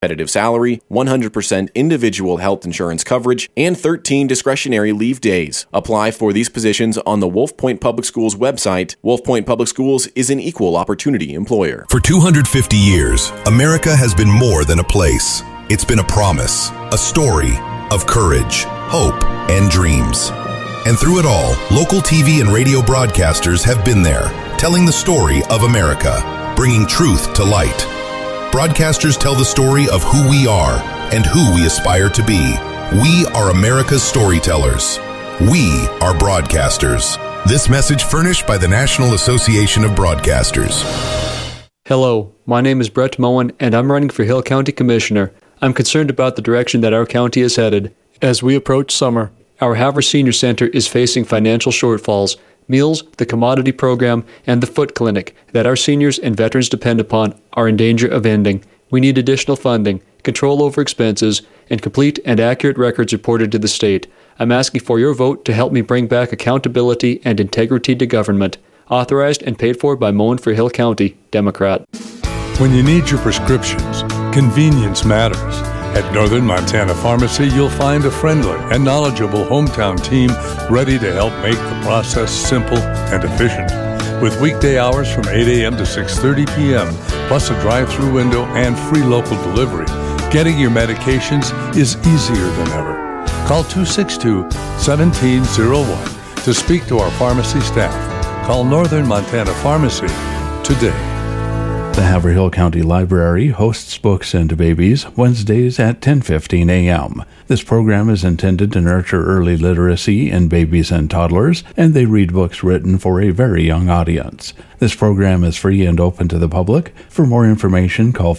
competitive salary, 100% individual health insurance coverage, and 13 discretionary leave days. Apply for these positions on the Wolf Point Public Schools website. Wolf Point Public Schools is an equal opportunity employer. For 250 years, America has been more than a place. It's been a promise, a story of courage, hope, and dreams. And through it all, local TV and radio broadcasters have been there, telling the story of America, bringing truth to light. Broadcasters tell the story of who we are and who we aspire to be. We are America's storytellers. We are broadcasters. This message furnished by the National Association of Broadcasters. Hello, my name is Brett Moen, and I'm running for Hill County Commissioner. I'm concerned about the direction that our county is headed. As we approach summer, our Havre Senior Center is facing financial shortfalls. Meals, the commodity program, and the foot clinic that our seniors and veterans depend upon are in danger of ending. We need additional funding, control over expenses, and complete and accurate records reported to the state. I'm asking for your vote to help me bring back accountability and integrity to government. Authorized and paid for by Moen for Hill County, Democrat. When you need your prescriptions, convenience matters. At Northern Montana Pharmacy, you'll find a friendly and knowledgeable hometown team ready to help make the process simple and efficient. With weekday hours from 8 a.m. to 6:30 p.m., plus a drive-through window and free local delivery, getting your medications is easier than ever. Call 262-1701 to speak to our pharmacy staff. Call Northern Montana Pharmacy today. The Haverhill County Library hosts Books and Babies Wednesdays at 10:15 a.m. This program is intended to nurture early literacy in babies and toddlers, and they read books written for a very young audience. This program is free and open to the public. For more information, call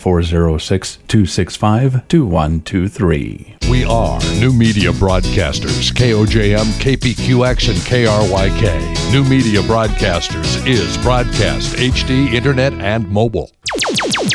406-265-2123. We are New Media Broadcasters, KOJM, KPQX, and KRYK. New Media Broadcasters is broadcast, HD, internet, and mobile.